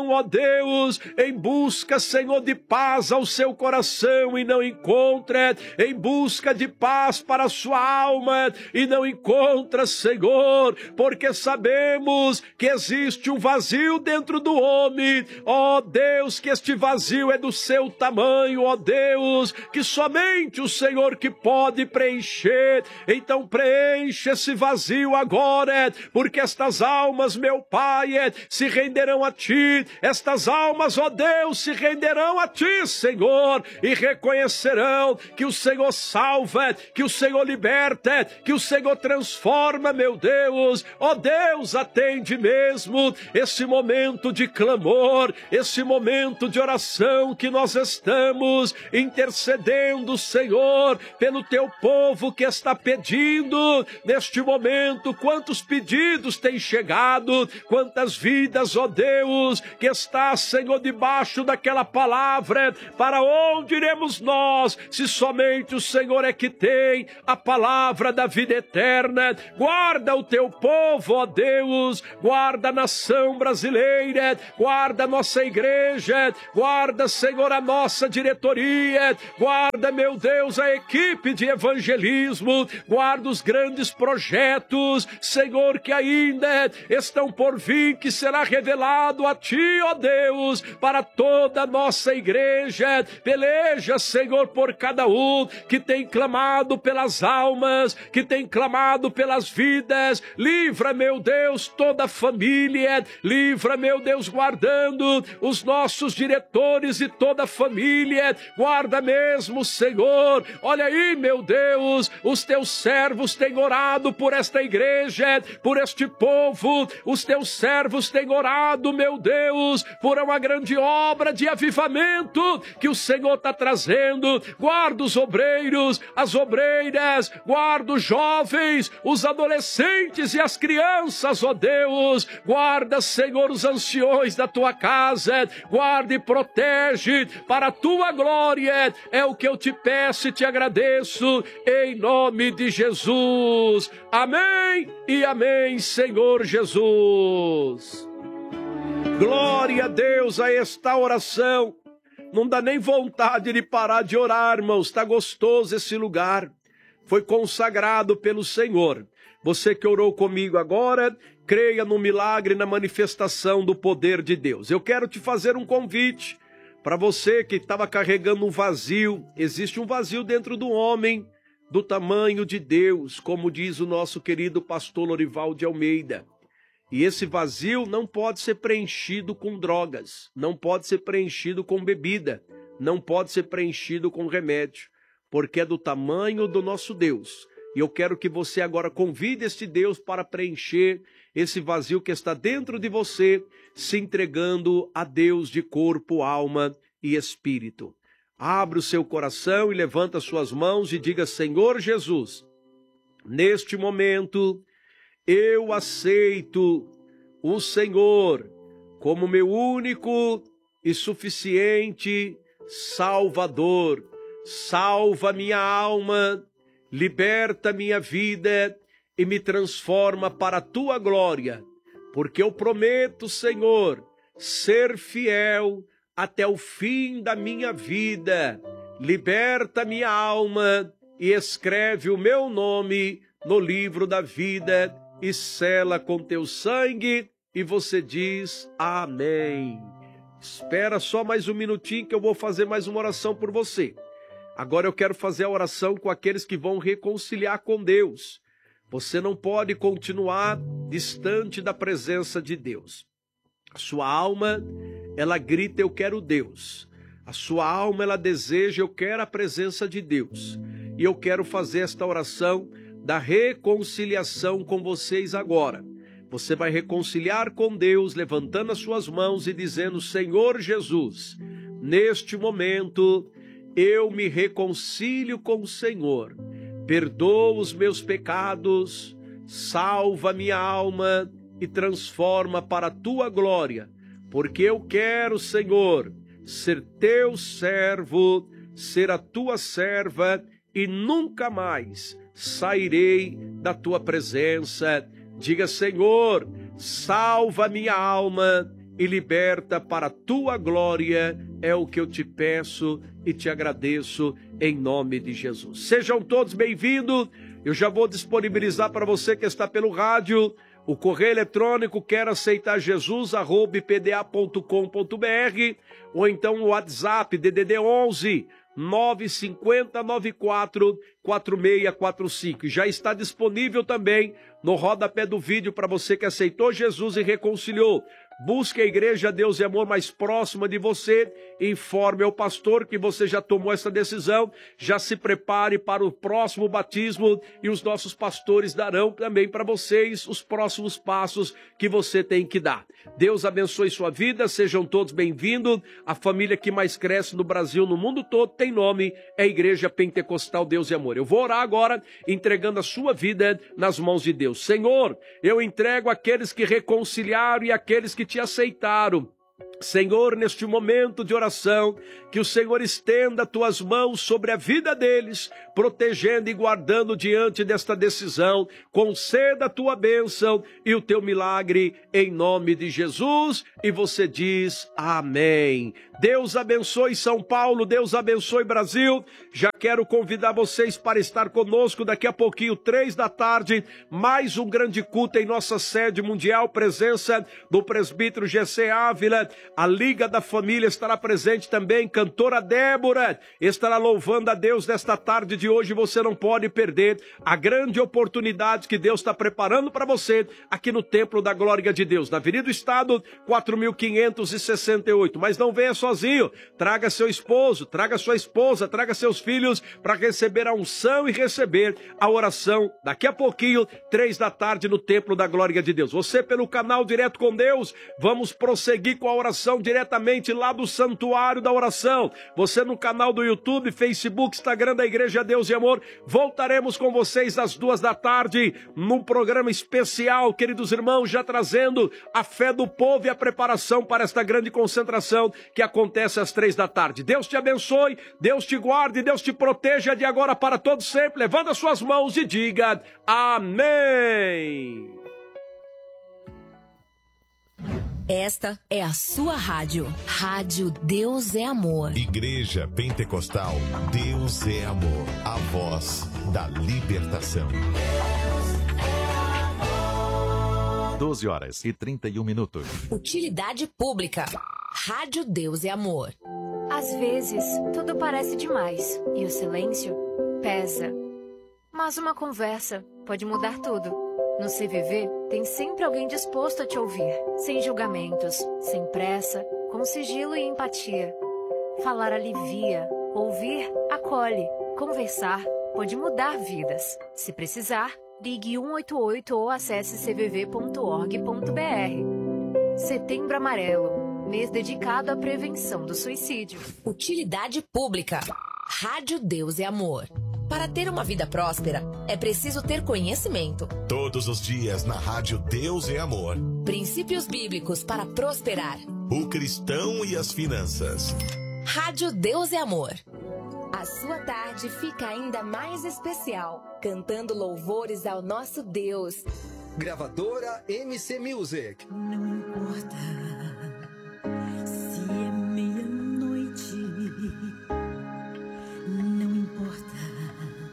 vão, ó Deus, em busca, Senhor, de paz ao seu coração e não encontra, em busca de paz para a sua alma e não encontra, Senhor, porque sabemos que existe um vazio dentro do homem, ó Deus, que este vazio é do seu tamanho, ó Deus, que somente o Senhor que pode preencher. Então preenche esse vazio agora, porque estas almas, meu Pai, se renderão a Ti, estas almas, ó Deus, se renderão a Ti, Senhor, e reconhecerão que o Senhor salva, que o Senhor liberta, que o Senhor transforma, meu Deus. Ó Deus, atende mesmo esse momento de clamor, esse momento de oração que nós estamos intercedendo, Senhor, pelo Teu povo que está pedindo neste momento. Quantos pedidos têm chegado, quantas vidas, ó Deus, que está, Senhor, debaixo daquela palavra. Para onde iremos nós, se somente o Senhor é que tem a palavra da vida eterna? Guarda o Teu povo, ó Deus, guarda a nação brasileira, guarda a nossa igreja, guarda, Senhor, a nossa diretoria, guarda, meu Deus, a equipe de evangelismo, guarda os grandes projetos, Senhor, que ainda estão por vir, que será revelado a Ti, ó Deus, para toda a nossa igreja. Peleja, Senhor, por cada um que tem clamado pelas almas, que tem clamado pelas vidas. Livra, meu Deus, toda a família, livra, meu Deus, guardando os nossos diretores e toda a família, guarda mesmo, Senhor. Olha aí, meu Deus, os Teus servos têm orado por esta igreja, por este povo, os Teus servos têm orado, meu Deus, por uma grande obra de avivamento que o Senhor está trazendo. Guarda os obreiros, as obreiras, guarda os jovens, os adolescentes e as crianças, ó Deus. Guarda, Senhor, os anciões da Tua casa, guarda e protege para a Tua glória. É o que eu te peço e te agradeço, em nome de Jesus. Amém e amém, Senhor Jesus. Glória a Deus a esta oração. Não dá nem vontade de parar de orar, irmãos. Está gostoso esse lugar. Foi consagrado pelo Senhor. Você que orou comigo agora, creia no milagre, na manifestação do poder de Deus. Eu quero te fazer um convite para você que estava carregando um vazio. Existe um vazio dentro do homem, do tamanho de Deus, como diz o nosso querido pastor Lorival de Almeida. E esse vazio não pode ser preenchido com drogas, não pode ser preenchido com bebida, não pode ser preenchido com remédio, porque é do tamanho do nosso Deus. E eu quero que você agora convide este Deus para preencher esse vazio que está dentro de você, se entregando a Deus de corpo, alma e espírito. Abre o seu coração e levanta suas mãos e diga: Senhor Jesus, neste momento eu aceito o Senhor como meu único e suficiente Salvador. Salva minha alma, liberta minha vida e me transforma para a Tua glória, porque eu prometo, Senhor, ser fiel até o fim da minha vida. Liberta minha alma e escreve o meu nome no livro da vida e sela com Teu sangue. E você diz amém. Espera só mais um minutinho que eu vou fazer mais uma oração por você. Agora eu quero fazer a oração com aqueles que vão reconciliar com Deus. Você não pode continuar distante da presença de Deus. A sua alma, ela grita: eu quero Deus. A sua alma, ela deseja: eu quero a presença de Deus. E eu quero fazer esta oração da reconciliação com vocês agora. Você vai reconciliar com Deus, levantando as suas mãos e dizendo: Senhor Jesus, neste momento eu me reconcilio com o Senhor. Perdoa os meus pecados, salva minha alma e transforma para a Tua glória, porque eu quero, Senhor, ser Teu servo, ser a Tua serva e nunca mais sairei da Tua presença. Diga: Senhor, salva minha alma e liberta para a tua glória, é o que eu te peço e te agradeço em nome de Jesus. Sejam todos bem-vindos. Eu já vou disponibilizar para você que está pelo rádio o correio eletrônico quer aceitar Jesus @pda.com.br ou então o WhatsApp DDD 11 950 94 4645. Já está disponível também no rodapé do vídeo para você que aceitou Jesus e reconciliou. Busque a Igreja Deus e Amor mais próxima de você, informe ao pastor que você já tomou essa decisão, já se prepare para o próximo batismo e os nossos pastores darão também para vocês os próximos passos que você tem que dar. Deus abençoe sua vida, sejam todos bem-vindos. A família que mais cresce no Brasil, no mundo todo, tem nome, é a Igreja Pentecostal Deus e Amor. Eu vou orar agora, entregando a sua vida nas mãos de Deus. Senhor, eu entrego aqueles que reconciliaram e aqueles que te aceitaram. Senhor, neste momento de oração, que o Senhor estenda as tuas mãos sobre a vida deles, protegendo e guardando diante desta decisão. Conceda a tua bênção e o teu milagre em nome de Jesus. E você diz amém. Deus abençoe São Paulo, Deus abençoe Brasil. Já quero convidar vocês para estar conosco daqui a pouquinho, 15h, mais um grande culto em nossa sede mundial, presença do presbítero Gessé Ávila. A Liga da Família estará presente também, cantora Débora estará louvando a Deus nesta tarde de hoje. Você não pode perder a grande oportunidade que Deus está preparando para você aqui no Templo da Glória de Deus, na Avenida do Estado, 4568. Mas não venha sozinho, traga seu esposo, traga sua esposa, traga seus filhos para receber a unção e receber a oração daqui a pouquinho, 15h, no Templo da Glória de Deus. Você pelo canal Direto com Deus, vamos prosseguir com a oração diretamente lá do Santuário da Oração. Você no canal do YouTube, Facebook, Instagram da Igreja Deus e Amor. Voltaremos com vocês às 14h, num programa especial, queridos irmãos, já trazendo a fé do povo e a preparação para esta grande concentração que acontece às 15h. Deus te abençoe, Deus te guarde, Deus te proteja de agora para todo sempre. Levanta as suas mãos e diga amém. Esta é a sua rádio. Rádio Deus é Amor. Igreja Pentecostal Deus é Amor. A voz da libertação. 12h31. Utilidade pública. Rádio Deus é Amor. Às vezes, tudo parece demais e o silêncio pesa. Mas uma conversa pode mudar tudo. No CVV, tem sempre alguém disposto a te ouvir, sem julgamentos, sem pressa, com sigilo e empatia. Falar alivia, ouvir acolhe, conversar pode mudar vidas. Se precisar, ligue 188 ou acesse cvv.org.br. Setembro Amarelo, mês dedicado à prevenção do suicídio. Utilidade pública. Rádio Deus é Amor. Para ter uma vida próspera, é preciso ter conhecimento. Todos os dias na Rádio Deus é Amor. Princípios bíblicos para prosperar. O cristão e as finanças. Rádio Deus é Amor. A sua tarde fica ainda mais especial, cantando louvores ao nosso Deus. Gravadora MC Music. Não importa